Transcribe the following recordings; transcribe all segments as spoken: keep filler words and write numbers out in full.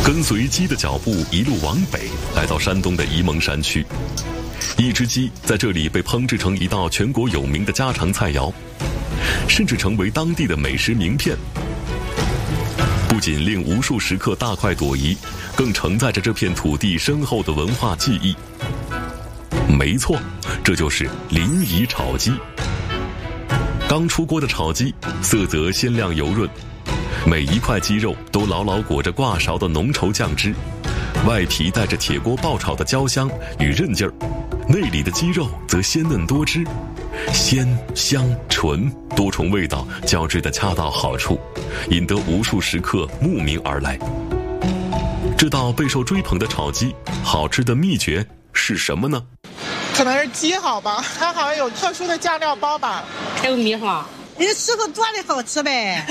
跟随鸡的脚步一路往北，来到山东的沂蒙山区。一只鸡在这里被烹制成一道全国有名的家常菜肴，甚至成为当地的美食名片。不仅令无数食客大快朵颐，更承载着这片土地深厚的文化记忆。没错，这就是临沂炒鸡。刚出锅的炒鸡，色泽鲜亮油润，每一块鸡肉都牢牢裹着挂勺的浓稠酱汁，外皮带着铁锅爆炒的焦香与韧劲儿，内里的鸡肉则鲜嫩多汁，鲜香醇多重味道交织得恰到好处，引得无数食客慕名而来。这道备受追捧的炒鸡，好吃的秘诀是什么呢？ 可能是鸡好吧，它好像有特殊的酱料包吧， 还有米花， 你师傅做的好吃呗。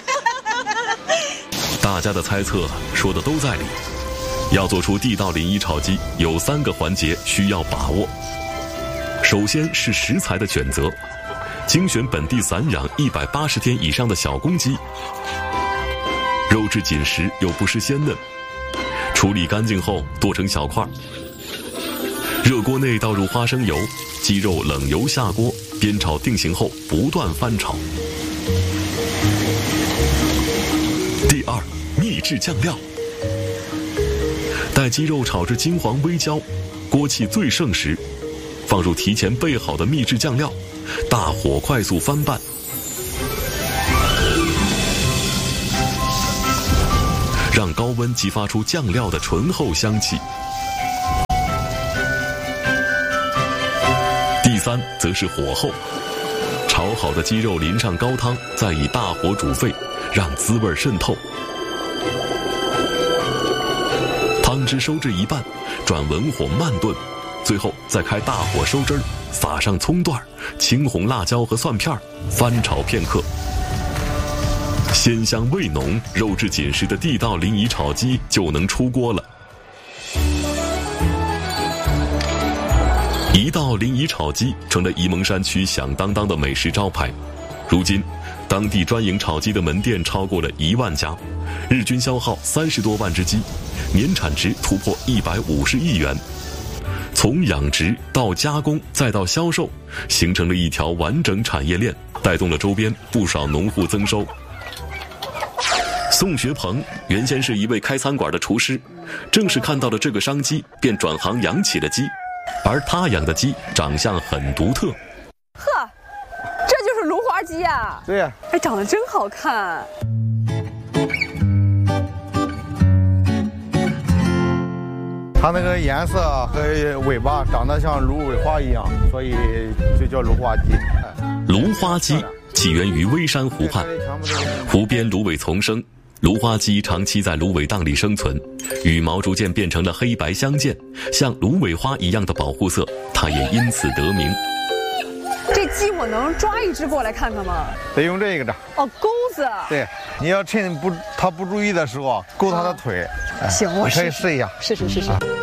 大家的猜测说的都在理。要做出地道临沂炒鸡，有三个环节需要把握。首先是食材的选择，精选本地散养一百八十天以上的小公鸡，肉质紧实又不失鲜嫩，处理干净后剁成小块。热锅内倒入花生油，鸡肉冷油下锅，煸炒定型后不断翻炒。第二，秘制酱料。待鸡肉炒至金黄微焦，锅气最盛时，放入提前备好的秘制酱料，大火快速翻拌。让高温激发出酱料的醇厚香气。第三则是火候，炒好的鸡肉淋上高汤，再以大火煮沸，让滋味渗透。汤汁收至一半，转文火慢炖，最后再开大火收汁儿，撒上葱段、青红辣椒和蒜片，翻炒片刻。鲜香味浓、肉质紧实的地道临沂炒鸡就能出锅了。一道临沂炒鸡成了沂蒙山区响当当的美食招牌。如今，当地专营炒鸡的门店超过了一万家，日均消耗三十多万只鸡，年产值突破一百五十亿元。从养殖到加工再到销售，形成了一条完整产业链，带动了周边不少农户增收。宋学鹏原先是一位开餐馆的厨师，正是看到了这个商机，便转行养起了鸡。而他养的鸡长相很独特。 呵，这就是芦花鸡啊！ 对呀、 啊，哎，长得真好看。 它那个颜色和尾巴长得像芦苇花一样，所以就叫芦花鸡。 芦花鸡起源于微山湖畔，湖边芦苇丛生，芦花鸡长期在芦苇荡里生存，羽毛逐渐变成了黑白相间，像芦苇花一样的保护色，它也因此得名。 这鸡我能抓一只过来看看吗？ 得用这个的。 哦，钩子。 对，你要趁不它不注意的时候勾它的腿。 行，我你可以试一下。 试试试试。